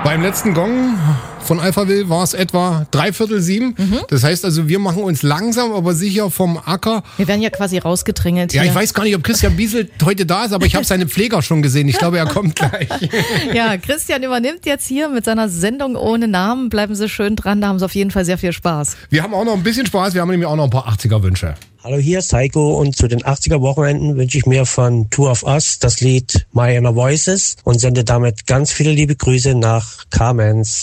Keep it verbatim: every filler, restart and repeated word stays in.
Beim letzten Gong von Alphaville war es etwa dreiviertel sieben. Mhm. Das heißt also, wir machen uns langsam, aber sicher vom Acker. Wir werden ja quasi rausgedrängelt. Ja, hier. ich weiß gar nicht, ob Christian Biesel heute da ist, aber ich habe seine Pfleger schon gesehen. Ich glaube, er kommt gleich. Ja, Christian übernimmt jetzt hier mit seiner Sendung ohne Namen. Bleiben Sie schön dran, da haben Sie auf jeden Fall sehr viel Spaß. Wir haben auch noch ein bisschen Spaß, wir haben nämlich auch noch ein paar achtziger-Wünsche. Hallo, hier ist Heiko und zu den achtziger-Wochenenden wünsche ich mir von Two of Us das Lied My Inner Voices und sende damit ganz viele liebe Grüße nach Kamenz.